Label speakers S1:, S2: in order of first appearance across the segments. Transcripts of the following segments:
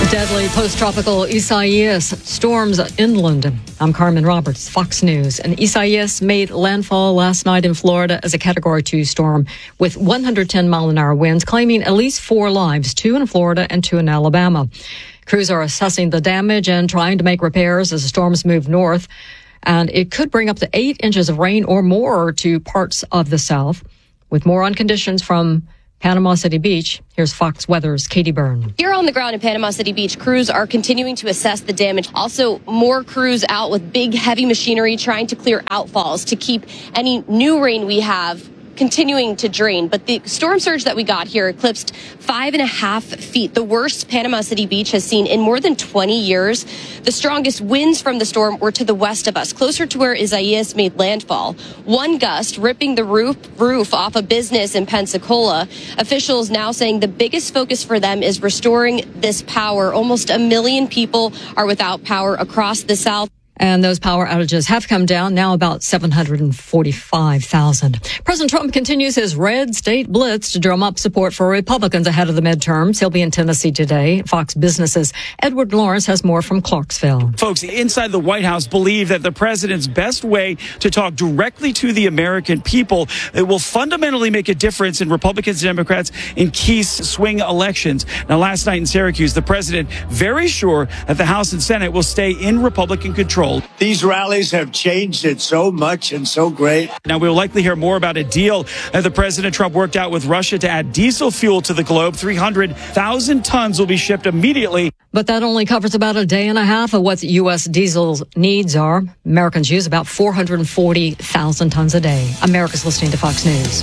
S1: Deadly post-tropical Isaias storms inland. I'm Carmen Roberts, Fox News. And Isaias made landfall last night in Florida as a Category 2 storm with 110-mile-an-hour winds, claiming at least 4 lives, 2 in Florida and 2 in Alabama. Crews are assessing the damage and trying to make repairs as the storms move north. And it could bring up to 8 inches of rain or more to parts of the South. With more on conditions from Panama City Beach, here's Fox Weather's Katie Byrne.
S2: Here on the ground in Panama City Beach, crews are continuing to assess the damage. Also, more crews out with big, heavy machinery trying to clear outfalls to keep any new rain we have continuing to drain. But the storm surge that we got here eclipsed 5.5 feet, the worst Panama City Beach has seen in more than 20 years. The strongest winds from the storm were to the west of us, closer to where Isaias made landfall. One gust ripping the roof off a business in Pensacola. Officials now saying the biggest focus for them is restoring this power. Almost 1 million people are without power across the South.
S1: And those power outages have come down, now about 745,000. President Trump continues his red state blitz to drum up support for Republicans ahead of the midterms. He'll be in Tennessee today. Fox Business's Edward Lawrence has more from Clarksville.
S3: Folks inside the White House believe that the president's best way to talk directly to the American people, it will fundamentally make a difference in Republicans and Democrats in key swing elections. Now, last night in Syracuse, the president very sure that the House and Senate will stay in Republican control.
S4: These rallies have changed it so much and so great.
S3: Now, we'll likely hear more about a deal that the President Trump worked out with Russia to add diesel fuel to the globe. 300,000 tons will be shipped immediately.
S1: But that only covers about a day and a half of what U.S. diesel's needs are. Americans use about 440,000 tons a day. America's listening to Fox News.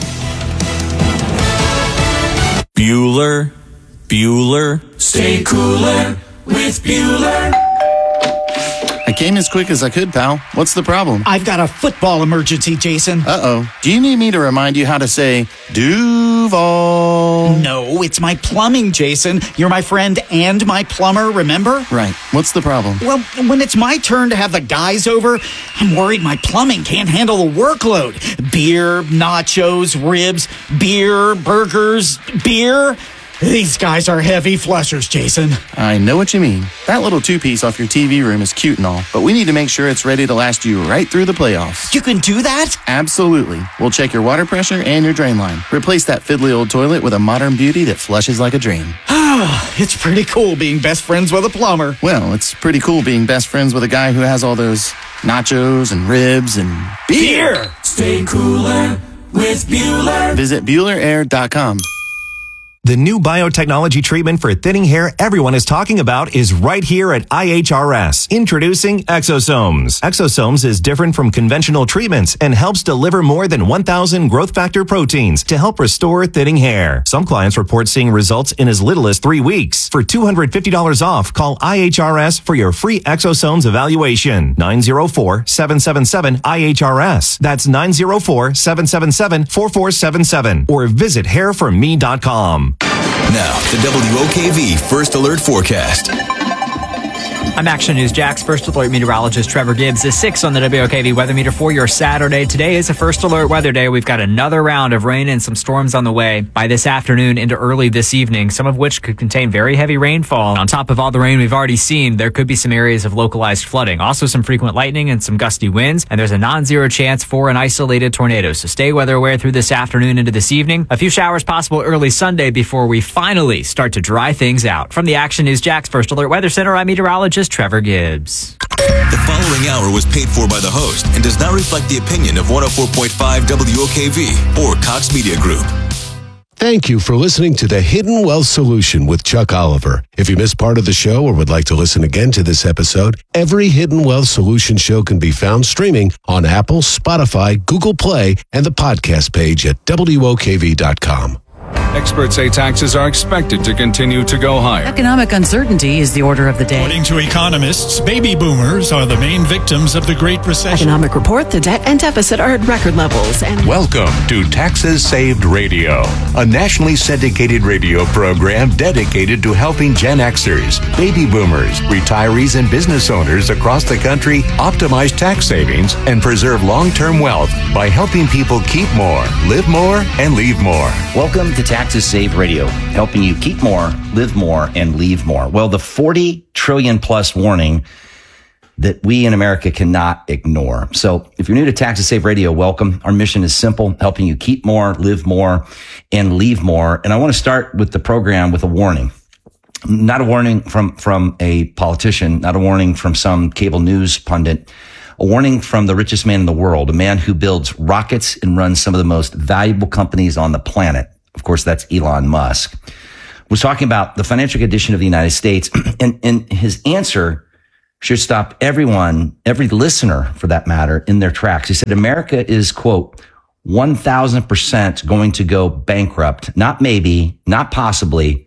S5: Bueller, stay cooler with Bueller.
S6: I came as quick as I could, pal. What's the problem?
S7: I've got a football emergency, Jason.
S6: Uh-oh. Do you need me to remind you how to say Duval?
S7: No, it's my plumbing, Jason. You're my friend and my plumber, remember?
S6: Right. What's the problem?
S7: Well, when it's my turn to have the guys over, I'm worried my plumbing can't handle the workload. Beer, nachos, ribs, beer, burgers, beer. These guys are heavy flushers, Jason.
S6: I know what you mean. That little 2-piece off your TV room is cute and all, but we need to make sure it's ready to last you right through the playoffs.
S7: You can do that?
S6: Absolutely. We'll check your water pressure and your drain line. Replace that fiddly old toilet with a modern beauty that flushes like a dream.
S7: It's pretty cool being best friends with a plumber.
S6: Well, it's pretty cool being best friends with a guy who has all those nachos and ribs and beer.
S5: Stay cooler with Bueller.
S6: Visit BuellerAir.com.
S8: The new biotechnology treatment for thinning hair everyone is talking about is right here at IHRS. Introducing Exosomes. Exosomes is different from conventional treatments and helps deliver more than 1,000 growth factor proteins to help restore thinning hair. Some clients report seeing results in as little as 3 weeks. For $250 off, call IHRS for your free Exosomes evaluation. 904-777-IHRS. That's 904-777-4477. Or visit hairforme.com.
S5: Now, the WOKV First Alert Forecast.
S9: I'm Action News Jack's First Alert meteorologist Trevor Gibbs is 6 on the WOKV weather meter for your Saturday. Today is a First Alert weather day. We've got another round of rain and some storms on the way by this afternoon into early this evening, some of which could contain very heavy rainfall. On top of all the rain we've already seen, there could be some areas of localized flooding. Also some frequent lightning and some gusty winds, and there's a non-zero chance for an isolated tornado. So stay weather aware through this afternoon into this evening. A few showers possible early Sunday before we finally start to dry things out. From the Action News Jack's First Alert Weather Center, I'm meteorologist Trevor Gibbs.
S5: The following hour was paid for by the host and does not reflect the opinion of 104.5 WOKV or Cox Media Group.
S10: Thank you for listening to The Hidden Wealth Solution with Chuck Oliver. If you missed part of the show or would like to listen again to this episode, every Hidden Wealth Solution show can be found streaming on Apple, Spotify, Google Play, and the podcast page at WOKV.com.
S11: Experts say taxes are expected to continue to go higher.
S12: Economic uncertainty is the order of the day.
S13: According to economists, baby boomers are the main victims of the Great Recession.
S12: Economic report, the debt and deficit are at record levels. And
S14: welcome to Taxes Saved Radio, a nationally syndicated radio program dedicated to helping Gen Xers, baby boomers, retirees, and business owners across the country optimize tax savings and preserve long-term wealth by helping people keep more, live more, and leave more.
S15: Welcome to Tax Taxes Saved Radio, helping you keep more, live more, and leave more. Well, the 40 trillion plus warning that we in America cannot ignore. So if you're new to Taxes Saved Radio, welcome. Our mission is simple, helping you keep more, live more, and leave more. And I want to start with the program with a warning. Not a warning from a politician, not a warning from some cable news pundit, a warning from the richest man in the world, a man who builds rockets and runs some of the most valuable companies on the planet. Of course, that's Elon Musk. Was talking about the financial condition of the United States, and his answer should stop everyone, every listener for that matter, in their tracks. He said, America is, quote, 1,000% going to go bankrupt. Not maybe, not possibly,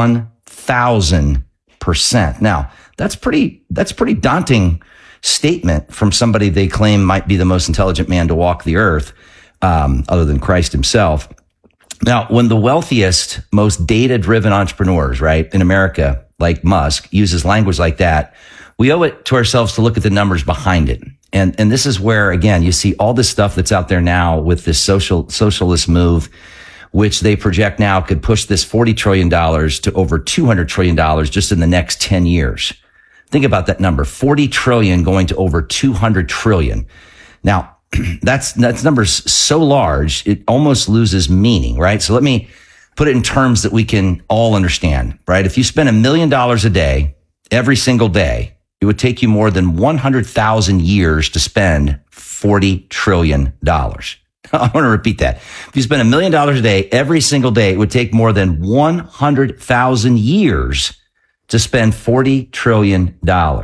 S15: 1,000%. Now, that's pretty daunting statement from somebody they claim might be the most intelligent man to walk the earth, other than Christ himself. Now, when the wealthiest, most data-driven entrepreneurs, right, in America, like Musk, uses language like that, we owe it to ourselves to look at the numbers behind it. And this is where, again, you see all this stuff that's out there now with this socialist move, which they project now could push this $40 trillion to over $200 trillion just in the next 10 years. Think about that number, 40 trillion going to over 200 trillion. Now, that's numbers so large, it almost loses meaning, right? So let me put it in terms that we can all understand, right? If you spend $1 million a day, every single day, it would take you more than 100,000 years to spend $40 trillion. I want to repeat that. If you spend $1 million a day, every single day, it would take more than 100,000 years to spend $40 trillion.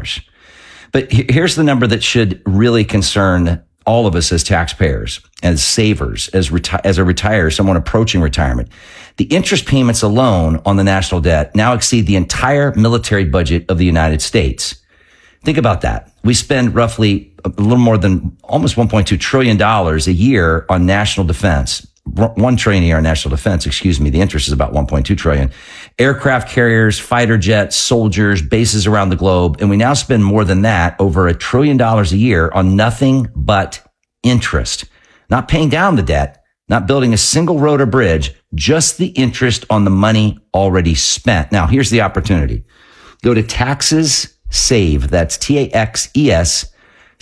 S15: But here's the number that should really concern all of us as taxpayers, as savers, as a retirer, someone approaching retirement. The interest payments alone on the national debt now exceed the entire military budget of the United States. Think about that. We spend roughly a little more than almost $1.2 trillion a year on national defense. $1 trillion a year on national defense, The interest is about $1.2 trillion. Aircraft carriers, fighter jets, soldiers, bases around the globe. And we now spend more than that, over $1 trillion a year, on nothing but interest. Not paying down the debt, not building a single road or bridge, just the interest on the money already spent. Now, here's the opportunity. Go to Taxes Saved. That's TAXES,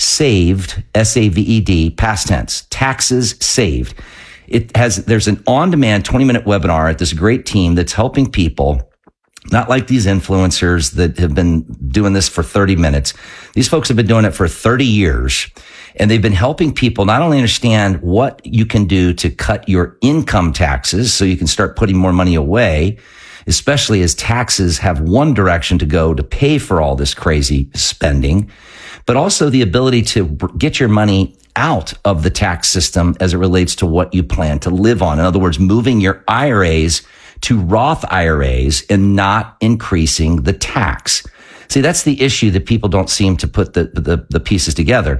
S15: saved, SAVED, past tense. Taxes Saved. There's an on-demand 20-minute webinar at this great team that's helping people, not like these influencers that have been doing this for 30 minutes. These folks have been doing it for 30 years, and they've been helping people not only understand what you can do to cut your income taxes so you can start putting more money away, especially as taxes have one direction to go to pay for all this crazy spending, but also the ability to get your money out of the tax system as it relates to what you plan to live on. In other words, moving your IRAs to Roth IRAs and not increasing the tax. See, that's the issue that people don't seem to put the pieces together.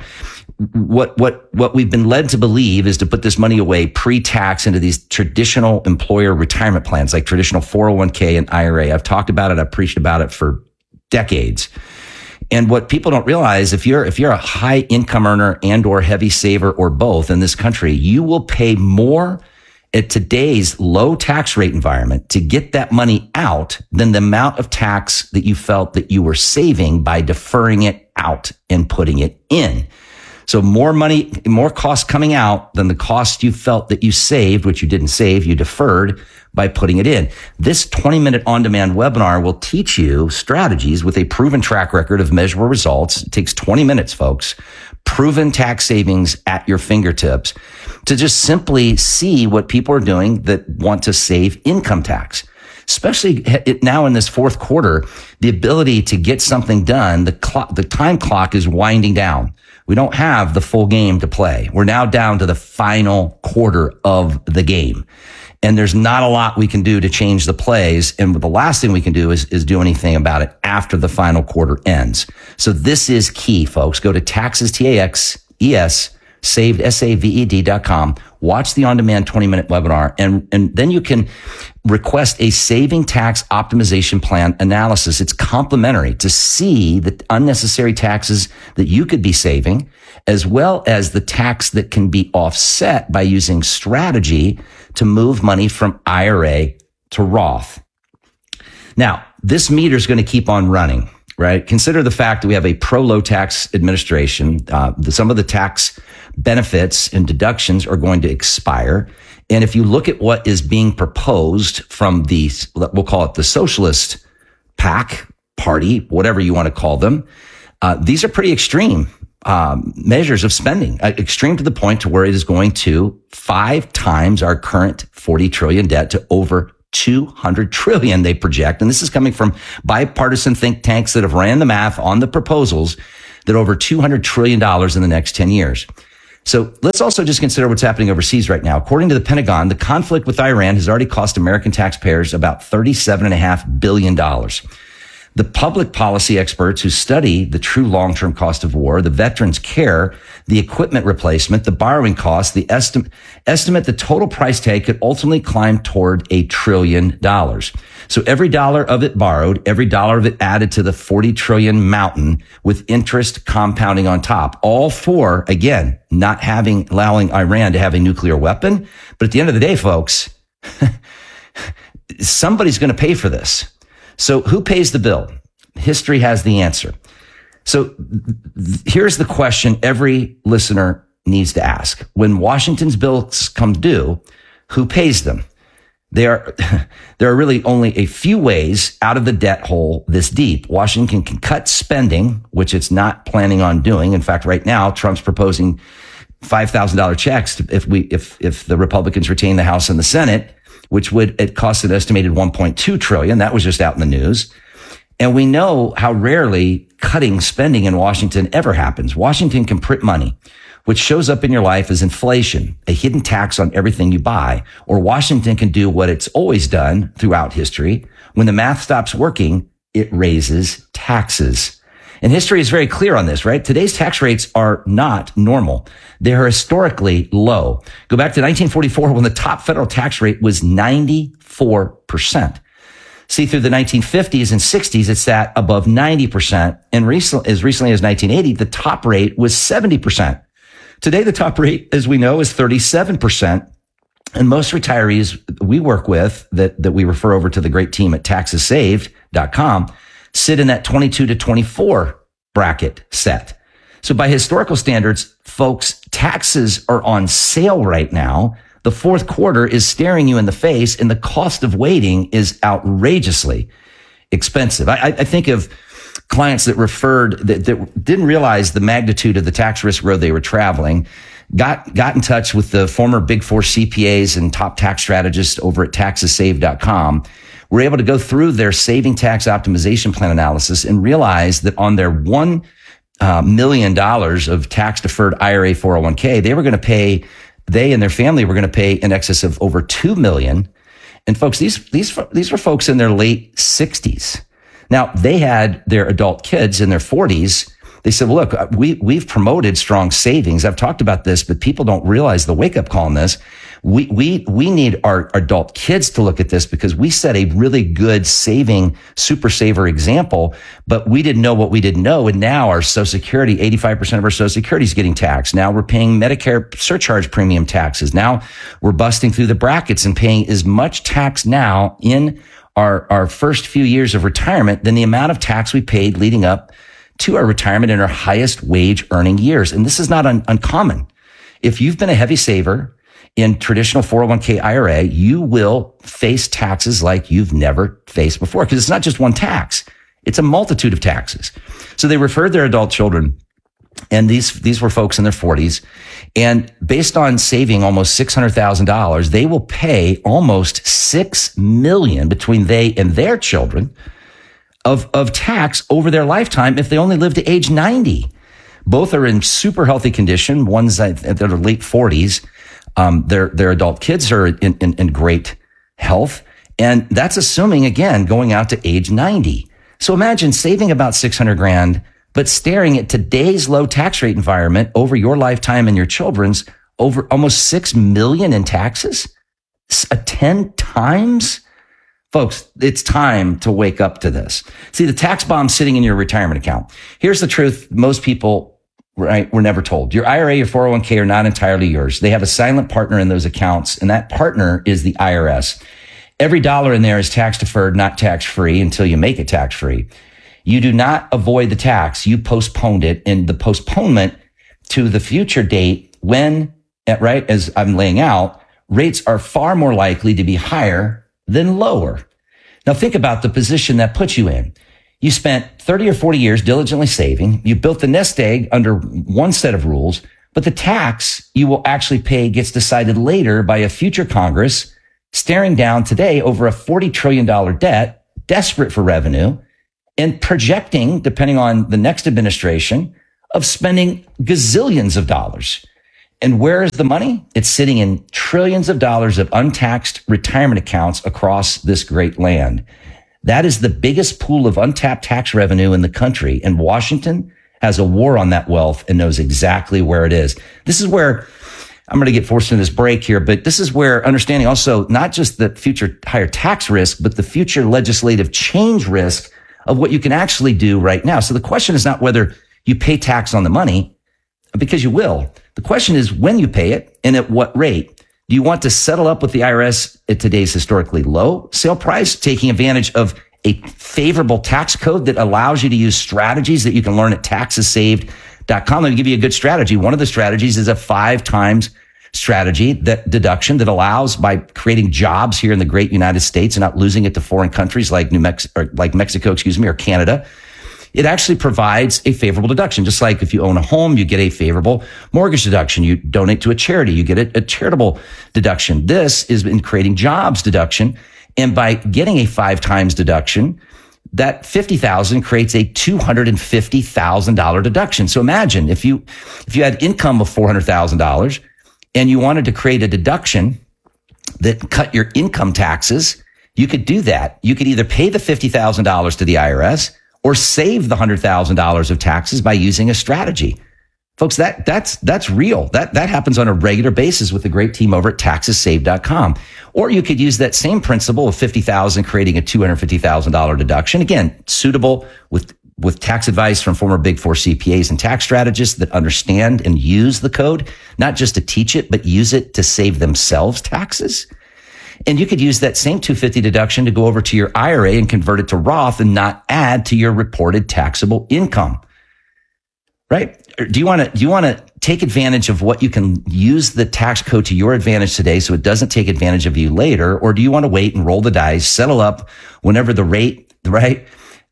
S15: What we've been led to believe is to put this money away pre-tax into these traditional employer retirement plans, like traditional 401k and IRA. I've talked about it. I've preached about it for decades. And what people don't realize, if you're a high income earner and or heavy saver or both in this country, you will pay more at today's low tax rate environment to get that money out than the amount of tax that you felt that you were saving by deferring it out and putting it in. So more money, more cost coming out than the cost you felt that you saved, which you didn't save, you deferred by putting it in. This 20-minute on-demand webinar will teach you strategies with a proven track record of measurable results. It takes 20 minutes, folks. Proven tax savings at your fingertips to just simply see what people are doing that want to save income tax. Especially now in this fourth quarter, the ability to get something done, the time clock is winding down. We don't have the full game to play. We're now down to the final quarter of the game. And there's not a lot we can do to change the plays. And the last thing we can do is do anything about it after the final quarter ends. So this is key, folks. Go to Taxes, TAXES, saved, SAVED.com. Watch the on-demand 20-minute webinar. And then you can, request a saving tax optimization plan analysis. It's complementary to see the unnecessary taxes that you could be saving, as well as the tax that can be offset by using strategy to move money from IRA to Roth. Now, this meter is going to keep on running, right? Consider the fact that we have a pro-low tax administration. Some of the tax benefits and deductions are going to expire. And if you look at what is being proposed from the, we'll call it the Socialist PAC party, whatever you want to call them, these are pretty extreme measures of spending, extreme to the point to where it is going to 5 times our current 40 trillion debt to over 200 trillion, they project. And this is coming from bipartisan think tanks that have ran the math on the proposals that over $200 trillion in the next 10 years. So let's also just consider what's happening overseas right now. According to the Pentagon, the conflict with Iran has already cost American taxpayers about $37.5 billion. The public policy experts who study the true long-term cost of war, the veterans' care, the equipment replacement, the borrowing costs, the estimate the total price tag could ultimately climb toward $1 trillion. So every dollar of it borrowed, every dollar of it added to the 40 trillion mountain with interest compounding on top, all for, again, not allowing Iran to have a nuclear weapon. But at the end of the day, folks, somebody's going to pay for this. So who pays the bill? History has the answer. So here's the question every listener needs to ask. When Washington's bills come due, who pays them? There are really only a few ways out of the debt hole this deep. Washington can cut spending, which it's not planning on doing. In fact, right now, Trump's proposing $5,000 checks if the Republicans retain the House and the Senate, which it cost an estimated $1.2 trillion. That was just out in the news. And we know how rarely cutting spending in Washington ever happens. Washington can print money, which shows up in your life as inflation, a hidden tax on everything you buy. Or Washington can do what it's always done throughout history. When the math stops working, it raises taxes. And history is very clear on this, right? Today's tax rates are not normal. They are historically low. Go back to 1944 when the top federal tax rate was 94%. See, through the 1950s and 60s, it sat above 90%. And as recently as 1980, the top rate was 70%. Today, the top rate, as we know, is 37%. And most retirees we work with that we refer over to the great team at taxessaved.com sit in that 22 to 24 bracket set. So by historical standards, folks, taxes are on sale right now. The fourth quarter is staring you in the face, and the cost of waiting is outrageously expensive. I think of clients that didn't realize the magnitude of the tax risk road they were traveling, got in touch with the former Big Four CPAs and top tax strategists over at taxessaved.com. We're able to go through their saving tax optimization plan analysis and realize that on their $1 million of tax deferred IRA 401k, they and their family were going to pay in excess of over $2 million. And folks, these were folks in their late 60s. Now they had their adult kids in their 40s. They said, well, look, we've promoted strong savings. I've talked about this, but people don't realize the wake up call on this. We need our adult kids to look at this because we set a really good saving super saver example, but we didn't know what we didn't know. And now our Social Security, 85% of our Social Security is getting taxed. Now we're paying Medicare surcharge premium taxes. Now we're busting through the brackets and paying as much tax now in our first few years of retirement than the amount of tax we paid leading up to our retirement in our highest wage earning years. And this is not uncommon. If you've been a heavy saver in traditional 401k IRA, you will face taxes like you've never faced before because it's not just one tax. It's a multitude of taxes. So they referred their adult children, and these were folks in their 40s. And based on saving almost $600,000, they will pay almost $6 million between they and their children of tax over their lifetime if they only live to age 90. Both are in super healthy condition. One's at their late 40s. Their adult kids are in great health. And that's assuming, again, going out to age 90. So imagine saving about $600,000, but staring at today's low tax rate environment over your lifetime and your children's over almost $6 million in taxes, 10 times Folks, it's time to wake up to this. See, the tax bomb's sitting in your retirement account. Here's the truth. Most people, right, were never told. Your IRA, your 401k are not entirely yours. They have a silent partner in those accounts, and that partner is the IRS. Every dollar in there is tax deferred, not tax free until you make it tax free. You do not avoid the tax. You postponed it, and the postponement to the future date when, right, as I'm laying out, rates are far more likely to be higher than lower. Now think about the position that puts you in. You spent 30 or 40 years diligently saving. You built the nest egg under one set of rules, but the tax you will actually pay gets decided later by a future Congress staring down today over a $40 trillion debt, desperate for revenue, and projecting, depending on the next administration, of spending gazillions of dollars. And where is the money? It's sitting in trillions of dollars of untaxed retirement accounts across this great land. That is the biggest pool of untapped tax revenue in the country. And Washington has a war on that wealth and knows exactly where it is. This is where I'm going to get forced into this break here, but this is where understanding also not just the future higher tax risk, but the future legislative change risk of what you can actually do right now. So the question is not whether you pay tax on the money, because you will. The question is when you pay it and at what rate. Do you want to settle up with the IRS at today's historically low sale price, taking advantage of a favorable tax code that allows you to use strategies that you can learn at taxessaved.com? Let me give you a good strategy. One of the strategies is a 5 times strategy, that deduction that allows, by creating jobs here in the great United States and not losing it to foreign countries like Mexico, or Canada. It actually provides a favorable deduction. Just like if you own a home, you get a favorable mortgage deduction. You donate to a charity, you get a charitable deduction. This is in creating jobs deduction. And by getting a 5 times deduction, that $50,000 creates a $250,000 deduction. So imagine if you had income of $400,000 and you wanted to create a deduction that cut your income taxes, you could do that. You could either pay the $50,000 to the IRS or save the $100,000 of taxes by using a strategy. Folks, that's real. That happens on a regular basis with the great team over at taxessaved.com. Or you could use that same principle of $50,000 creating a $250,000 deduction. Again, suitable with tax advice from former Big Four CPAs and tax strategists that understand and use the code, not just to teach it, but use it to save themselves taxes. And you could use that same $250 deduction to go over to your IRA and convert it to Roth and not add to your reported taxable income. Right? Do you want to take advantage of what you can use the tax code to your advantage today so it doesn't take advantage of you later? Or do you want to wait and roll the dice, settle up whenever the rate, right?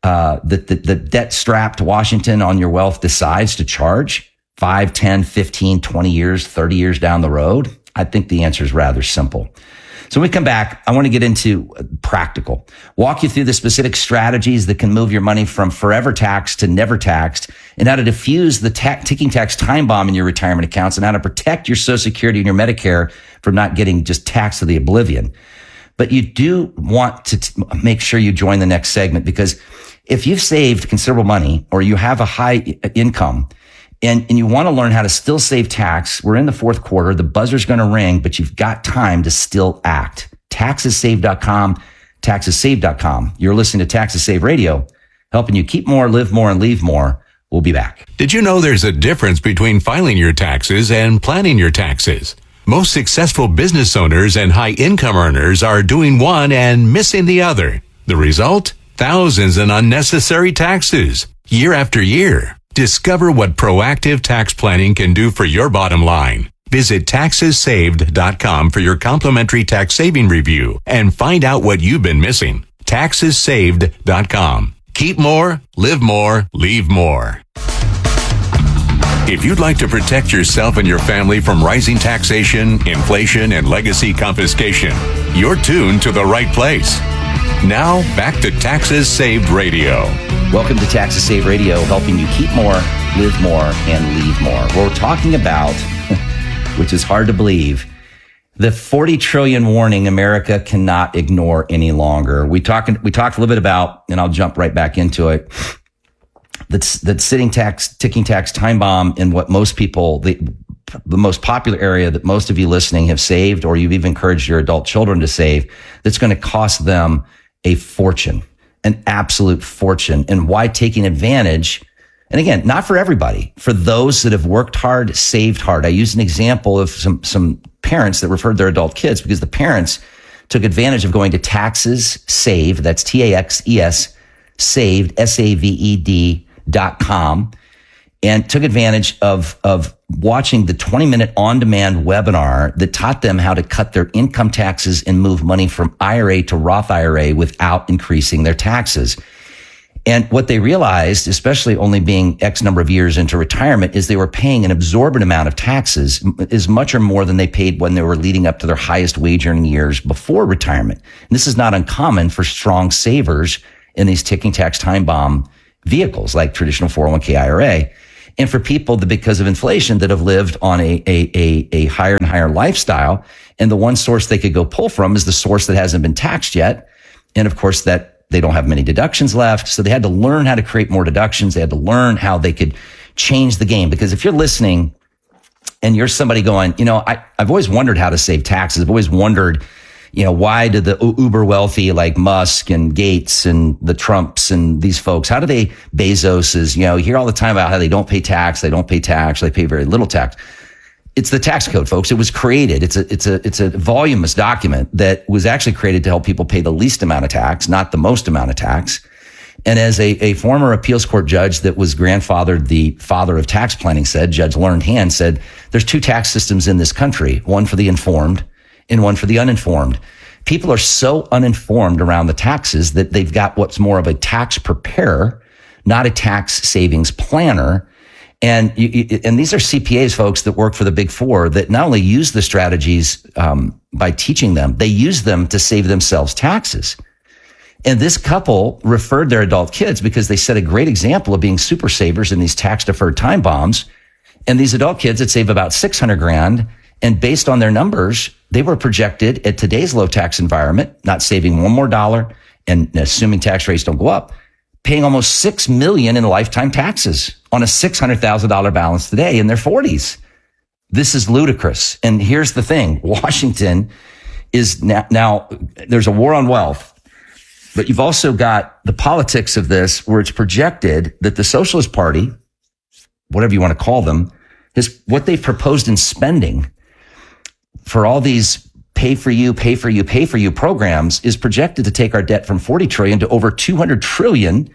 S15: The debt strapped Washington on your wealth decides to charge 5, 10, 15, 20 years, 30 years down the road? I think the answer is rather simple. So when we come back, I want to get into practical, walk you through the specific strategies that can move your money from forever taxed to never taxed, and how to diffuse the ticking tax time bomb in your retirement accounts, and how to protect your Social Security and your Medicare from not getting just taxed to the oblivion. But you do want to make sure you join the next segment, because if you've saved considerable money or you have a high income, and you want to learn how to still save tax, we're in the fourth quarter. The buzzer's going to ring, but you've got time to still act. Taxessaved.com, taxessaved.com. You're listening to Taxes Save Radio, helping you keep more, live more, and leave more. We'll be back.
S14: Did you know there's a difference between filing your taxes and planning your taxes? Most successful business owners and high income earners are doing one and missing the other. The result? Thousands in unnecessary taxes, year after year. Discover what proactive tax planning can do for your bottom line. Visit taxessaved.com for your complimentary tax saving review and find out what you've been missing. Taxessaved.com. Keep more, live more, leave more. If you'd like to protect yourself and your family from rising taxation, inflation, and legacy confiscation, you're tuned to the right place. Now, back to Taxes Saved Radio.
S15: Welcome to Taxes Saved Radio, helping you keep more, live more, and leave more. We're talking about, which is hard to believe, the 40 trillion warning America cannot ignore any longer. We talked a little bit about, and I'll jump right back into it, that ticking tax time bomb in what most people, the most popular area that most of you listening have saved, or you've even encouraged your adult children to save, that's going to cost them a fortune, an absolute fortune. And why taking advantage? And again, not for everybody, for those that have worked hard, saved hard. I used an example of some parents that referred their adult kids because the parents took advantage of going to Taxes Saved. That's TAXES saved, SAVED.com, and took advantage of watching the 20-minute on-demand webinar that taught them how to cut their income taxes and move money from IRA to Roth IRA without increasing their taxes. And what they realized, especially only being X number of years into retirement, is they were paying an absorbent amount of taxes, as much or more than they paid when they were leading up to their highest wage earning years before retirement. And this is not uncommon for strong savers in these ticking tax time bomb vehicles like traditional 401k IRA. And for people that, because of inflation, that have lived on a higher and higher lifestyle, and the one source they could go pull from is the source that hasn't been taxed yet. And of course, that they don't have many deductions left. So they had to learn how to create more deductions. They had to learn how they could change the game. Because if you're listening and you're somebody going, I've always wondered how to save taxes. I've always wondered, why do the uber wealthy like Musk and Gates and the Trumps and these folks, how do they, Bezos you hear all the time about how they don't pay tax, they pay very little tax. It's the tax code, folks. It was created. It's a voluminous document that was actually created to help people pay the least amount of tax, not the most amount of tax. And as a former appeals court judge that was grandfathered the father of tax planning said, Judge Learned Hand said, there's two tax systems in this country, one for the informed and one for the uninformed. People are so uninformed around the taxes that they've got what's more of a tax preparer, not a tax savings planner. And these are CPAs, folks, that work for the Big Four that not only use the strategies by teaching them, they use them to save themselves taxes. And this couple referred their adult kids because they set a great example of being super savers in these tax-deferred time bombs. And these adult kids that save about $600,000, and based on their numbers, they were projected at today's low tax environment, not saving one more dollar, and assuming tax rates don't go up, paying almost $6 million in lifetime taxes on a $600,000 balance today in their 40s. This is ludicrous. And here's the thing. Washington is now there's a war on wealth, but you've also got the politics of this where it's projected that the Socialist Party, whatever you want to call them, is what they've proposed in spending for all these pay for you programs is projected to take our debt from 40 trillion to over 200 trillion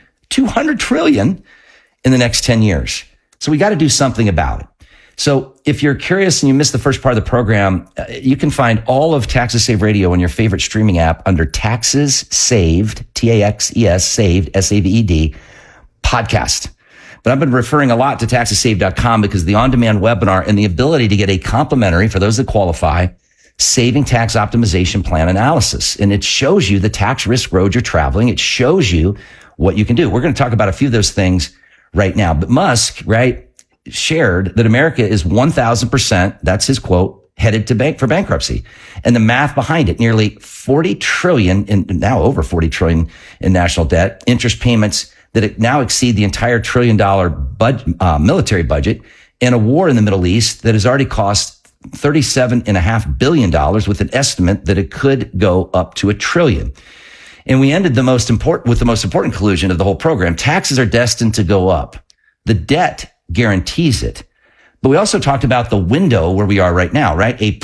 S15: in the next 10 years. So we got to do something about it. So if you're curious and you missed the first part of the program, you can find all of Taxes Saved Radio on your favorite streaming app under Taxes Saved, TAXES, saved, SAVED, podcast. But I've been referring a lot to TaxesSaved.com because the on-demand webinar and the ability to get a complimentary, for those that qualify, saving tax optimization plan analysis. And it shows you the tax risk road you're traveling. It shows you what you can do. We're going to talk about a few of those things right now. But Musk, shared that America is 1,000%, that's his quote, headed to for bankruptcy. And the math behind it, nearly 40 trillion, now over 40 trillion in national debt, interest payments that now exceed the entire $1 trillion military budget, and a war in the Middle East that has already cost $37.5 billion with an estimate that it could go up to $1 trillion. And we ended with the most important conclusion of the whole program. Taxes are destined to go up. The debt guarantees it. But we also talked about the window where we are right now, right? A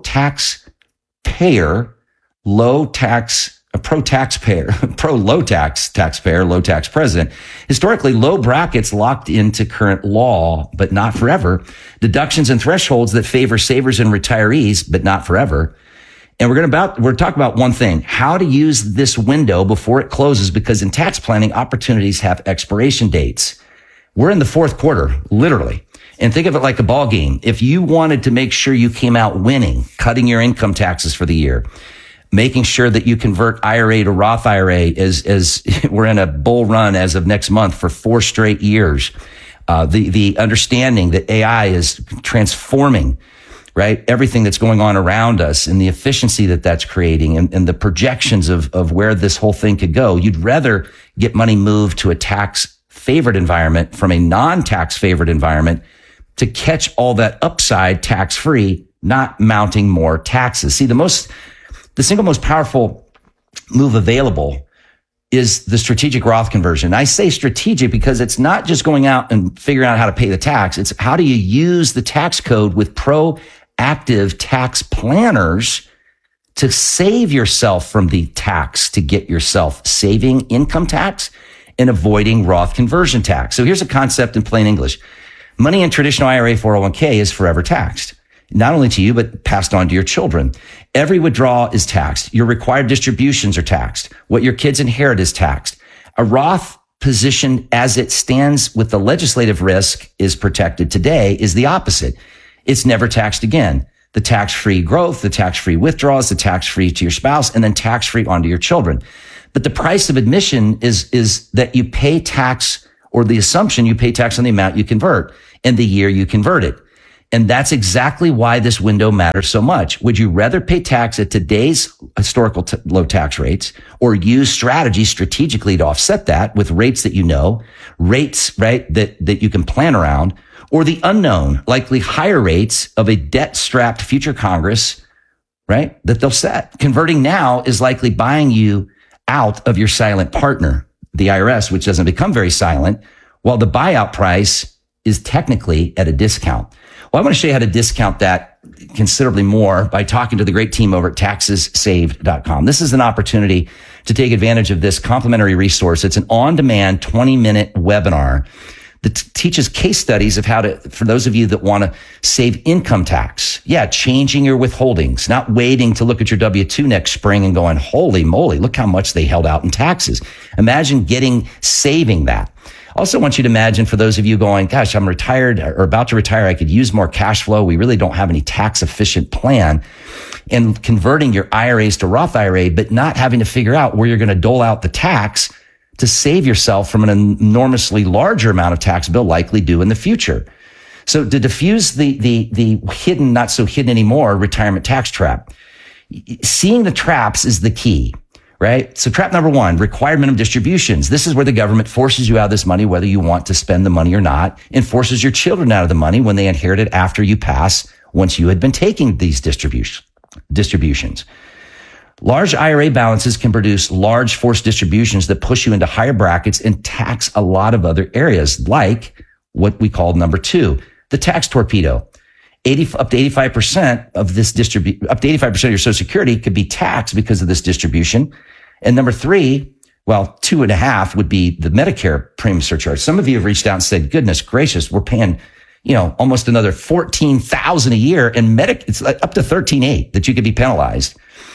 S15: pro-taxpayer, pro-low-tax president. Historically, low brackets locked into current law, but not forever. Deductions and thresholds that favor savers and retirees, but not forever. And we're talking about one thing, how to use this window before it closes, because in tax planning, opportunities have expiration dates. We're in the fourth quarter, literally. And think of it like a ball game. If you wanted to make sure you came out winning, cutting your income taxes for the year, making sure that you convert IRA to Roth IRA as we're in a bull run as of next month for 4 straight years. The understanding that AI is transforming, right? Everything that's going on around us and the efficiency that that's creating and the projections of where this whole thing could go. You'd rather get money moved to a tax favored environment from a non-tax favored environment to catch all that upside tax free, not mounting more taxes. See, the single most powerful move available is the strategic Roth conversion. I say strategic because it's not just going out and figuring out how to pay the tax. It's how do you use the tax code with proactive tax planners to save yourself from the tax, to get yourself saving income tax and avoiding Roth conversion tax. So here's a concept in plain English. Money in traditional IRA 401k is forever taxed, not only to you, but passed on to your children. Every withdrawal is taxed. Your required distributions are taxed. What your kids inherit is taxed. A Roth position as it stands with the legislative risk is protected today is the opposite. It's never taxed again. The tax-free growth, the tax-free withdrawals, the tax-free to your spouse, and then tax-free onto your children. But the price of admission is that you pay tax, or the assumption you pay tax on the amount you convert and the year you convert it. And that's exactly why this window matters so much. Would you rather pay tax at today's historical low tax rates, or use strategies strategically to offset that with rates that you know, rates, right, that you can plan around, or the unknown, likely higher rates of a debt-strapped future Congress, right, that they'll set? Converting now is likely buying you out of your silent partner, the IRS, which doesn't become very silent, while the buyout price is technically at a discount. Well, I want to show you how to discount that considerably more by talking to the great team over at taxessaved.com. This is an opportunity to take advantage of this complimentary resource. It's an on-demand 20-minute webinar that teaches case studies of how to, for those of you that want to save income tax. Yeah, changing your withholdings, not waiting to look at your W-2 next spring and going, holy moly, look how much they held out in taxes. Imagine saving that. Also want you to imagine, for those of you going, gosh, I'm retired or about to retire, I could use more cash flow. We really don't have any tax efficient plan, and converting your IRAs to Roth IRA, but not having to figure out where you're going to dole out the tax to save yourself from an enormously larger amount of tax bill likely due in the future. So to diffuse the hidden, not so hidden anymore, retirement tax trap, seeing the traps is the key, right? So trap number one, required minimum distributions. This is where the government forces you out of this money, whether you want to spend the money or not, and forces your children out of the money when they inherit it after you pass, once you had been taking these distributions. Large IRA balances can produce large forced distributions that push you into higher brackets and tax a lot of other areas, like what we call number two, the tax torpedo. Up to 85% of this up to 85% of your Social Security could be taxed because of this distribution. And number three, well, 2.5 would be the Medicare premium surcharge. Some of you have reached out and said, goodness gracious, we're paying, almost another $14,000 a year, and it's up to $13,800 that you could be penalized.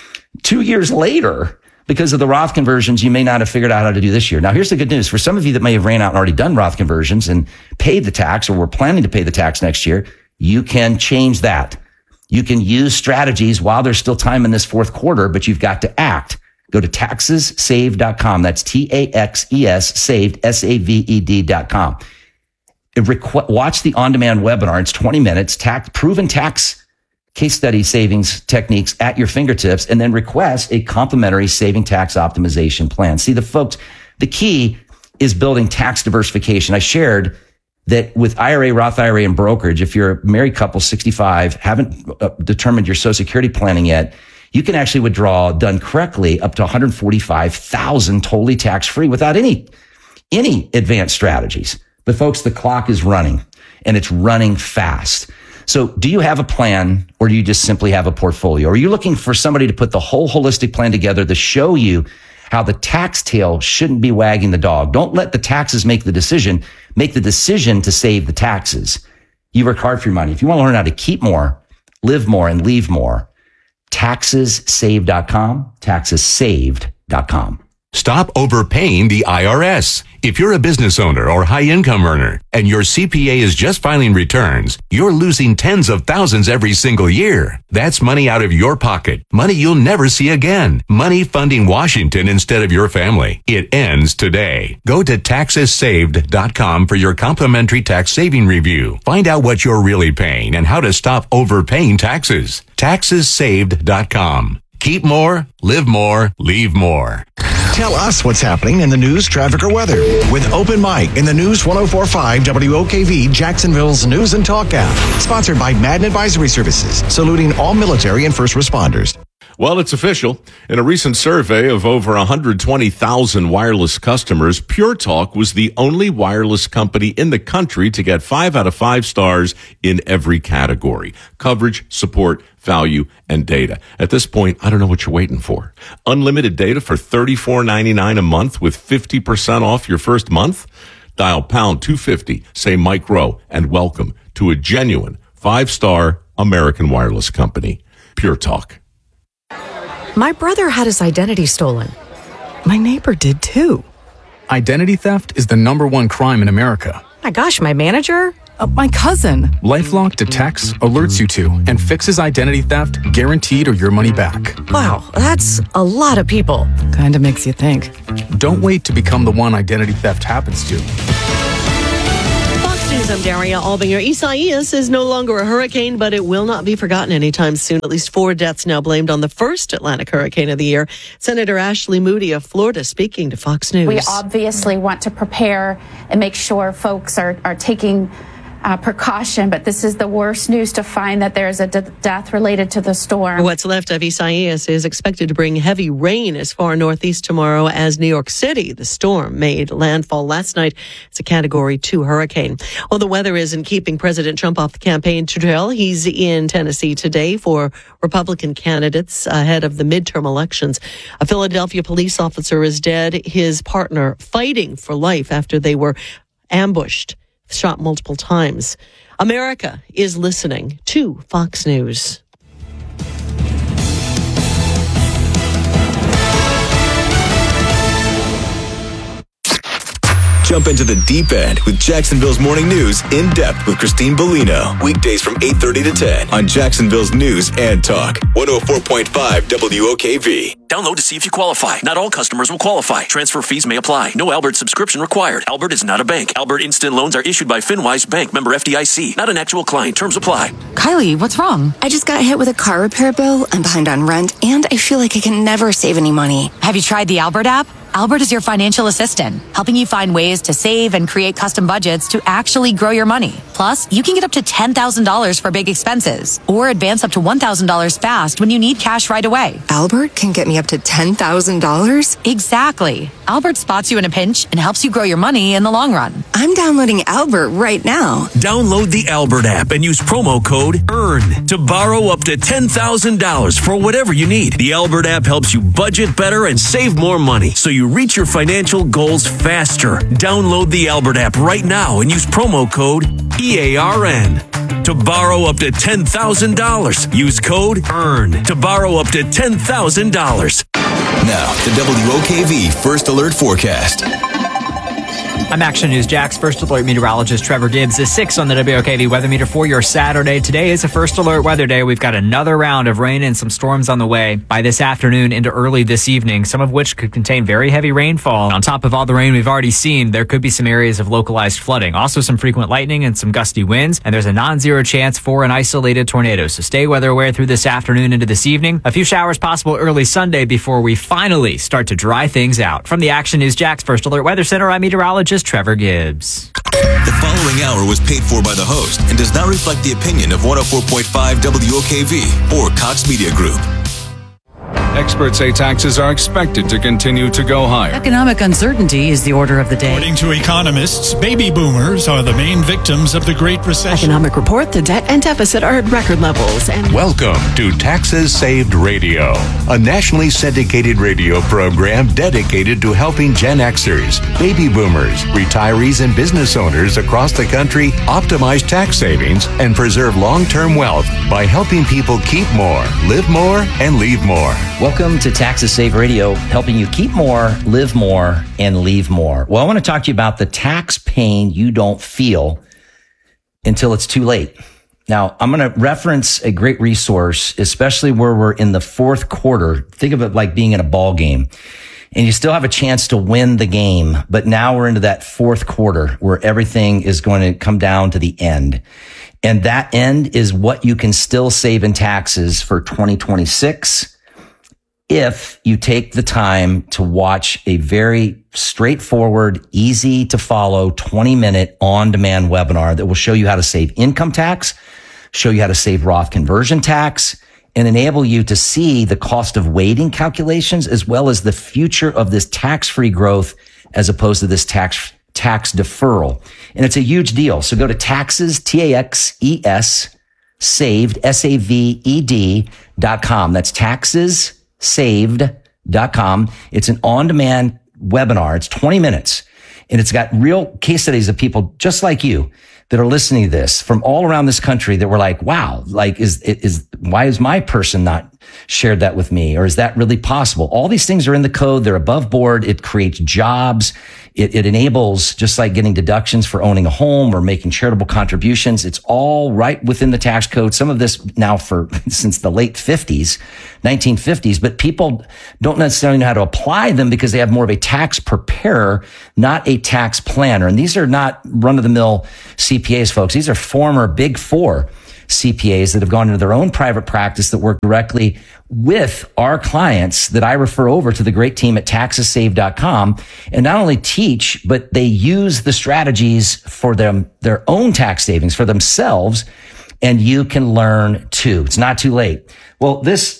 S15: 2 years later, because of the Roth conversions, you may not have figured out how to do this year. Now, here's the good news. For some of you that may have ran out and already done Roth conversions and paid the tax, or were planning to pay the tax next year, you can change that. You can use strategies while there's still time in this fourth quarter, but you've got to act. Go to taxessaved.com. That's TAXES saved, SAVED.com. Watch the on-demand webinar. It's 20 minutes, proven tax case study savings techniques at your fingertips, and then request a complimentary saving tax optimization plan. See, the key is building tax diversification. I shared that with IRA, Roth IRA, and brokerage, if you're a married couple, 65, haven't determined your Social Security planning yet, you can actually withdraw, done correctly, up to $145,000 totally tax-free without any advanced strategies. But folks, the clock is running, and it's running fast. So do you have a plan, or do you just simply have a portfolio? Are you looking for somebody to put the whole holistic plan together to show you how the tax tail shouldn't be wagging the dog? Don't let the taxes make the decision. Make the decision to save the taxes. You work hard for your money. If you want to learn how to keep more, live more, and leave more, taxessaved.com, taxessaved.com.
S14: Stop overpaying the IRS. If you're a business owner or high-income earner and your CPA is just filing returns, you're losing tens of thousands every single year. That's money out of your pocket, money you'll never see again, money funding Washington instead of your family. It ends today. Go to taxessaved.com for your complimentary tax saving review. Find out what you're really paying and how to stop overpaying taxes. Taxessaved.com. Keep more, live more, leave more.
S16: Tell us what's happening in the news, traffic, or weather with Open Mic in the News 104.5 WOKV, Jacksonville's News and Talk app. Sponsored by Madden Advisory Services, saluting all military and first responders.
S17: Well, it's official. In a recent survey of over 120,000 wireless customers, Pure Talk was the only wireless company in the country to get 5 out of 5 stars in every category: coverage, support, value, and data. At this point, I don't know what you're waiting for. Unlimited data for $34.99 a month with 50% off your first month? Dial pound 250, say Mike Rowe, and welcome to a genuine 5-star American wireless company. Pure Talk.
S18: My brother had his identity stolen. My neighbor did too.
S19: Identity theft is the #1 crime in America.
S18: My gosh, my manager? My cousin.
S19: LifeLock detects, alerts you to, and fixes identity theft guaranteed or your money back.
S18: Wow, that's a lot of people. Kinda makes you think.
S19: Don't wait to become the one identity theft happens to.
S20: Fox News, I'm Daria Albinger. Isaias is no longer a hurricane, but it will not be forgotten anytime soon. At least 4 deaths now blamed on the first Atlantic hurricane of the year. Senator Ashley Moody of Florida speaking to Fox News.
S21: We obviously want to prepare and make sure folks are taking precaution, but this is the worst news to find that there is a death related to the storm.
S20: What's left of Isaias is expected to bring heavy rain as far northeast tomorrow as New York City. The storm made landfall last night. It's a Category 2 hurricane. Well, the weather isn't keeping President Trump off the campaign trail. He's in Tennessee today for Republican candidates ahead of the midterm elections. A Philadelphia police officer is dead. His partner fighting for life after they were ambushed, shot multiple times. America is listening to Fox News.
S5: Jump into the deep end with Jacksonville's Morning News in depth with Christine Bellino. Weekdays from 8:30 to 10 on Jacksonville's News and Talk. 104.5 WOKV.
S22: Download to see if you qualify. Not all customers will qualify. Transfer fees may apply. No Albert subscription required. Albert is not a bank. Albert Instant Loans are issued by FinWise Bank, member FDIC. Not an actual client. Terms apply.
S23: Kylie, what's wrong? I just got hit with a car repair bill. I'm behind on rent, and I feel like I can never save any money.
S24: Have you tried the Albert app? Albert is your financial assistant, helping you find ways to save and create custom budgets to actually grow your money. Plus, you can get up to $10,000 for big expenses or advance up to $1,000 fast when you need cash right away.
S23: Albert can get me up to $10,000?
S24: Exactly. Albert spots you in a pinch and helps you grow your money in the long run.
S23: I'm downloading Albert right now.
S25: Download the Albert app and use promo code EARN to borrow up to $10,000 for whatever you need. The Albert app helps you budget better and save more money, so you reach your financial goals faster. Download the Albert app right now and use promo code EARN to borrow up to $10,000. Use code EARN to borrow up to $10,000.
S5: Now, the WOKV First Alert Forecast.
S9: I'm Action News Jax First Alert meteorologist Trevor Gibbs is 6 on the WOKV weather meter for your Saturday. Today is a First Alert weather day. We've got another round of rain and some storms on the way by this afternoon into early this evening, some of which could contain very heavy rainfall. On top of all the rain we've already seen, there could be some areas of localized flooding. Also some frequent lightning and some gusty winds, and there's a non-zero chance for an isolated tornado. So stay weather aware through this afternoon into this evening. A few showers possible early Sunday before we finally start to dry things out. From the Action News Jax First Alert Weather Center, I'm meteorologist Trevor Gibbs.
S5: The following hour was paid for by the host and does not reflect the opinion of 104.5 WOKV or Cox Media Group.
S11: Experts say taxes are expected to continue to go higher.
S12: Economic uncertainty is the order of the day.
S13: According to economists, baby boomers are the main victims of the Great Recession.
S12: Economic report, the debt and deficit are at record levels. And
S14: welcome to Taxes Saved Radio, a nationally syndicated radio program dedicated to helping Gen Xers, baby boomers, retirees, and business owners across the country optimize tax savings and preserve long-term wealth by helping people keep more, live more, and leave more.
S15: Welcome to Taxes Save Radio, helping you keep more, live more, and leave more. Well, I want to talk to you about the tax pain you don't feel until it's too late. Now, I'm going to reference a great resource, especially where we're in the fourth quarter. Think of it like being in a ball game, and you still have a chance to win the game, but now we're into that fourth quarter where everything is going to come down to the end. And that end is what you can still save in taxes for 2026. If you take the time to watch a very straightforward, easy to follow 20-minute on-demand webinar that will show you how to save income tax, show you how to save Roth conversion tax, and enable you to see the cost of waiting calculations as well as the future of this tax-free growth as opposed to this tax deferral. And it's a huge deal. So go to taxes, TAXES, saved, SAVED.com. That's taxessaved.com. It's an on-demand webinar. It's 20 minutes. And it's got real case studies of people just like you that are listening to this from all around this country that were like, wow, like why is my person not shared that with me? Or is that really possible? All these things are in the code. They're above board. It creates jobs. It enables, just like getting deductions for owning a home or making charitable contributions. It's all right within the tax code. Some of this now since the late 1950s, but people don't necessarily know how to apply them because they have more of a tax preparer, not a tax planner. And these are not run-of-the-mill CPAs, folks. These are former Big Four CPAs that have gone into their own private practice that work directly with our clients that I refer over to the great team at taxessaved.com, and not only teach, but they use the strategies for their own tax savings for themselves, and you can learn too. It's not too late. Well,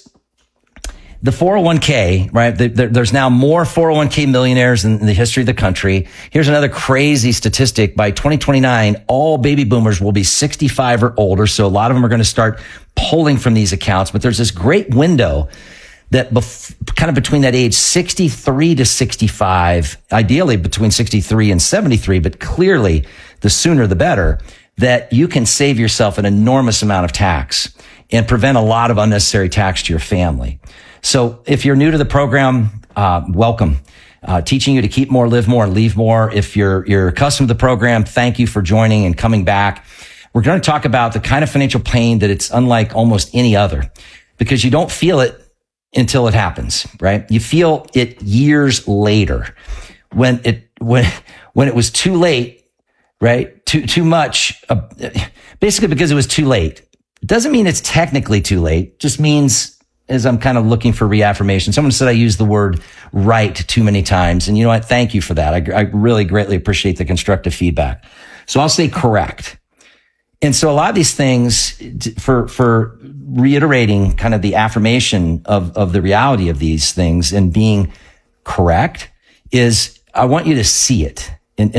S15: the 401k, right? There's now more 401k millionaires in the history of the country. Here's another crazy statistic. By 2029, all baby boomers will be 65 or older. So a lot of them are going to start pulling from these accounts. But there's this great window that kind of between that age 63 to 65, ideally between 63 and 73, but clearly the sooner the better, that you can save yourself an enormous amount of tax and prevent a lot of unnecessary tax to your family. So if you're new to the program, welcome. Teaching you to keep more, live more, and leave more. If you're accustomed to the program, thank you for joining and coming back. We're going to talk about the kind of financial pain that it's unlike almost any other, because you don't feel it until it happens, right? You feel it years later when it was too late, right? Too much, basically because it was too late. It doesn't mean it's technically too late. It just means, as I'm kind of looking for reaffirmation, someone said I used the word right too many times. And you know what? Thank you for that. I really greatly appreciate the constructive feedback. So I'll say correct. And so a lot of these things, for reiterating kind of the affirmation of the reality of these things and being correct, is I want you to see it.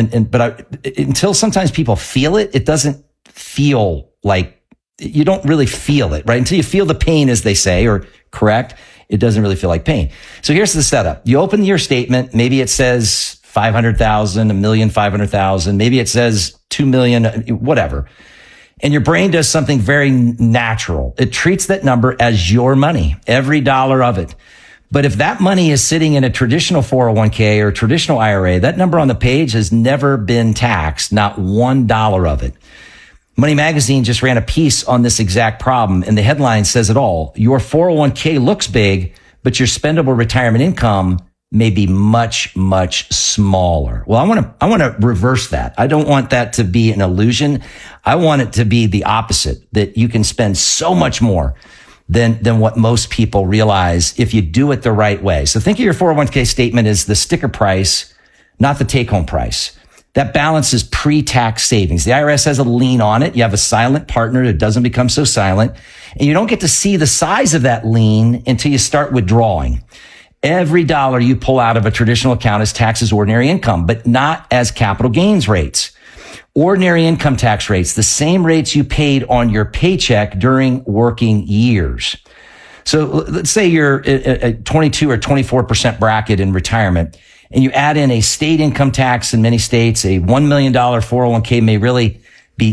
S15: Until sometimes people feel it, it doesn't feel like, you don't really feel it, right? Until you feel the pain, as they say, or correct, it doesn't really feel like pain. So here's the setup. You open your statement. Maybe it says 500,000, 1,500,000. Maybe it says 2 million, whatever. And your brain does something very natural. It treats that number as your money, every dollar of it. But if that money is sitting in a traditional 401k or traditional IRA, that number on the page has never been taxed, not $1 of it. Money Magazine just ran a piece on this exact problem, and the headline says it all. Your 401k looks big, but your spendable retirement income may be much, much smaller. Well, I want to reverse that. I don't want that to be an illusion. I want it to be the opposite, that you can spend so much more than what most people realize if you do it the right way. So think of your 401k statement as the sticker price, not the take-home price. That balance is pre-tax savings. The IRS has a lien on it. You have a silent partner that doesn't become so silent. And you don't get to see the size of that lien until you start withdrawing. Every dollar you pull out of a traditional account is taxed as ordinary income, but not as capital gains rates. Ordinary income tax rates, the same rates you paid on your paycheck during working years. So let's say you're a 22 or 24% bracket in retirement, and you add in a state income tax in many states. A $1 million 401k may really be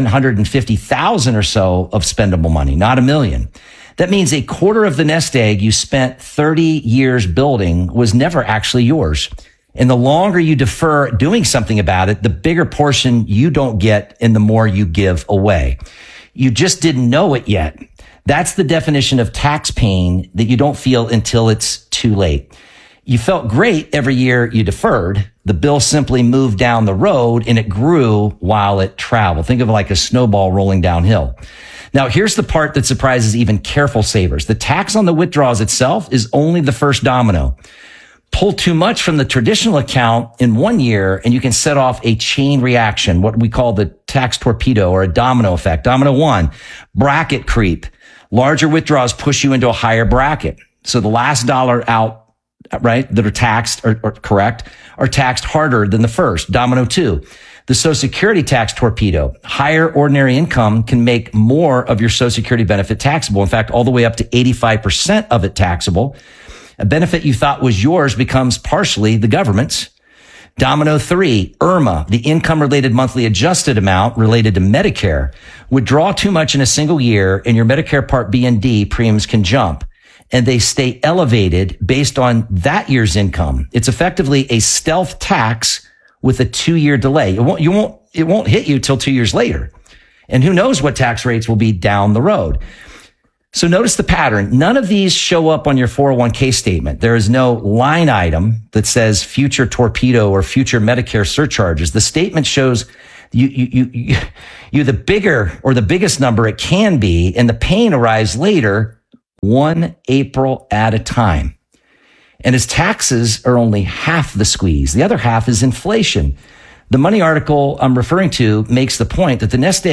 S15: $750,000 or so of spendable money, not $1 million. That means a quarter of the nest egg you spent 30 years building was never actually yours. And the longer you defer doing something about it, the bigger portion you don't get and the more you give away. You just didn't know it yet. That's the definition of tax pain that you don't feel until it's too late. You felt great every year you deferred. The bill simply moved down the road and it grew while it traveled. Think of it like a snowball rolling downhill. Now, here's the part that surprises even careful savers. The tax on the withdrawals itself is only the first domino. Pull too much from the traditional account in 1 year and you can set off a chain reaction, what we call the tax torpedo or a domino effect. Domino 1, bracket creep. Larger withdrawals push you into a higher bracket. So the last dollar out, right, that are taxed or correct, are taxed harder than the first. Domino 2. The Social Security tax torpedo. Higher ordinary income can make more of your Social Security benefit taxable. In fact, all the way up to 85% of it taxable. A benefit you thought was yours becomes partially the government's. Domino 3, IRMA, the income-related monthly adjusted amount related to Medicare. Withdraw too much in a single year, and your Medicare Part B and D premiums can jump. And they stay elevated based on that year's income. It's effectively a stealth tax with a 2-year delay. It won't hit you till 2 years later. And who knows what tax rates will be down the road. So notice the pattern. None of these show up on your 401k statement. There is no line item that says future torpedo or future Medicare surcharges. The statement shows you the bigger or the biggest number it can be, and the pain arrives later, 1 April at a time. And his taxes are only half the squeeze. The other half is inflation. The Money article I'm referring to makes the point that the nest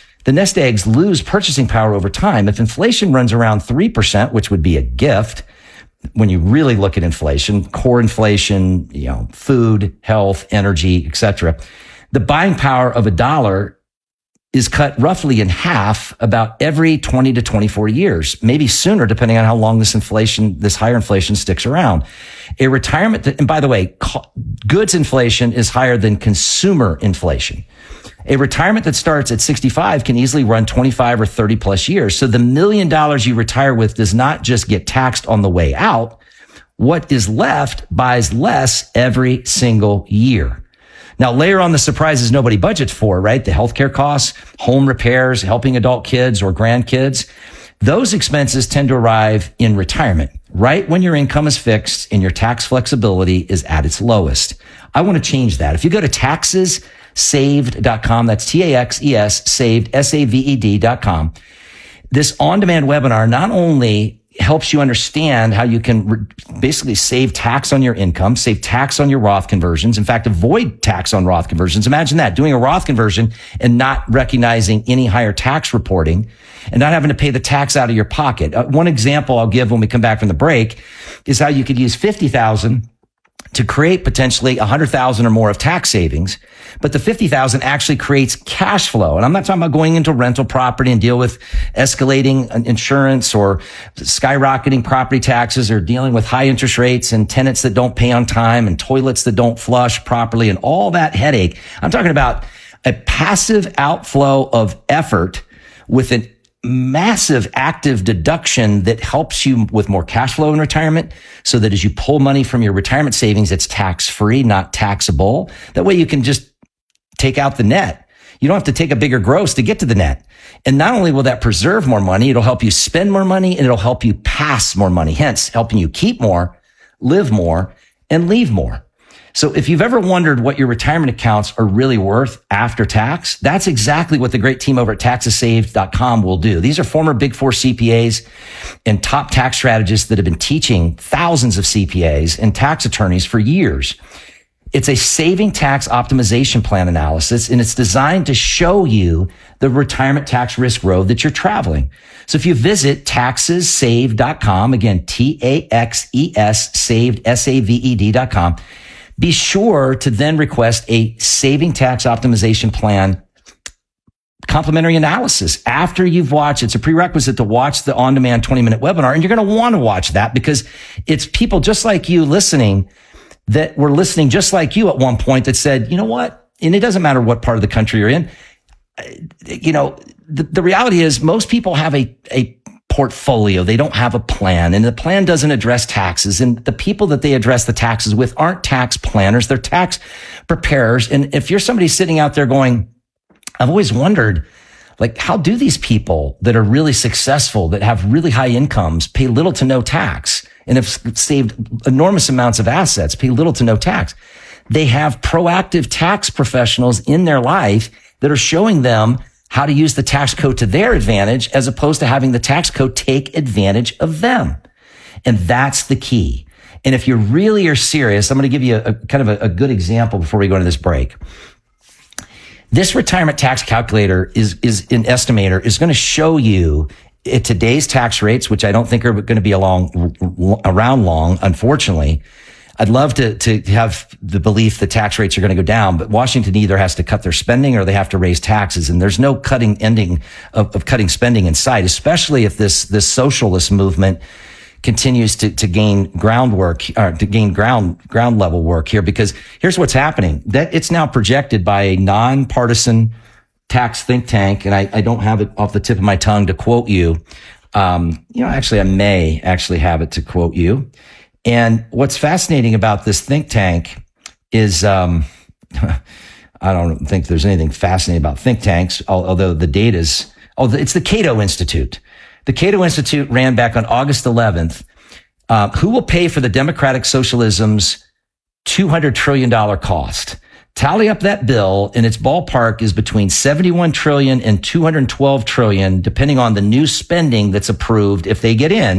S15: eggs lose purchasing power over time. If inflation runs around 3%, which would be a gift when you really look at inflation, core inflation, food, health, energy, etc., the buying power of $1 is cut roughly in half about every 20 to 24 years, maybe sooner, depending on how long this higher inflation sticks around. A retirement and by the way, goods inflation is higher than consumer inflation. A retirement that starts at 65 can easily run 25 or 30 plus years. So the $1 million you retire with does not just get taxed on the way out. What is left buys less every single year. Now, layer on the surprises nobody budgets for, right? The healthcare costs, home repairs, helping adult kids or grandkids. Those expenses tend to arrive in retirement, right when your income is fixed and your tax flexibility is at its lowest. I want to change that. If you go to taxessaved.com, that's TAXES saved, SAVED.com. This on-demand webinar not only helps you understand how you can basically save tax on your income, save tax on your Roth conversions. In fact, avoid tax on Roth conversions. Imagine that, doing a Roth conversion and not recognizing any higher tax reporting and not having to pay the tax out of your pocket. One example I'll give when we come back from the break is how you could use $50,000 to create potentially $100,000 or more of tax savings, but the $50,000 actually creates cash flow. And I'm not talking about going into rental property and deal with escalating insurance or skyrocketing property taxes or dealing with high interest rates and tenants that don't pay on time and toilets that don't flush properly and all that headache. I'm talking about a passive outflow of effort with an massive active deduction that helps you with more cash flow in retirement so that as you pull money from your retirement savings, it's tax-free, not taxable. That way you can just take out the net. You don't have to take a bigger gross to get to the net. And not only will that preserve more money, it'll help you spend more money and it'll help you pass more money, hence helping you keep more, live more, and leave more. So if you've ever wondered what your retirement accounts are really worth after tax, that's exactly what the great team over at taxessaved.com will do. These are former Big Four CPAs and top tax strategists that have been teaching thousands of CPAs and tax attorneys for years. It's a saving tax optimization plan analysis, and it's designed to show you the retirement tax risk road that you're traveling. So if you visit taxessaved.com, again, TAXES saved, SAVED.com, be sure to then request a saving tax optimization plan complimentary analysis after you've watched. It's a prerequisite to watch the on-demand 20-minute webinar, and you're going to want to watch that because it's people just like you listening that were listening just like you at one point that said, you know what? And it doesn't matter what part of the country you're in. The reality is most people have a portfolio. They don't have a plan, and the plan doesn't address taxes. And the people that they address the taxes with aren't tax planners. They're tax preparers. And if you're somebody sitting out there going, I've always wondered, like, how do these people that are really successful, that have really high incomes, pay little to no tax and have saved enormous amounts of assets, pay little to no tax? They have proactive tax professionals in their life that are showing them how to use the tax code to their advantage as opposed to having the tax code take advantage of them. And that's the key. And if you really are serious, I'm going to give you a kind of a good example before we go into this break. This retirement tax calculator is an estimator is going to show you at today's tax rates, which I don't think are going to be around long, unfortunately, I'd love to have the belief that tax rates are going to go down, but Washington either has to cut their spending or they have to raise taxes. And there's no ending of cutting spending in sight, especially if this socialist movement continues to gain ground level work here, because here's what's happening. That it's now projected by a nonpartisan tax think tank. And I don't have it off the tip of my tongue to quote you. Actually, I may actually have it to quote you. And what's fascinating about this think tank is, I don't think there's anything fascinating about think tanks, although the data's, it's the Cato Institute. The Cato Institute ran back on August 11th. Who will pay for the democratic socialism's $200 trillion cost? Tally up that bill, and its ballpark is between $71 trillion and $212 trillion, depending on the new spending that's approved if they get in.